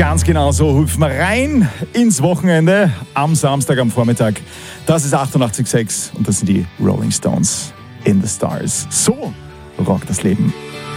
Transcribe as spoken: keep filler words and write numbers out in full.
Ganz genau so hüpfen wir rein ins Wochenende am Samstag am Vormittag. Das ist achtundachtzig Komma sechs und das sind die Rolling Stones in the Stars. So rockt das Leben.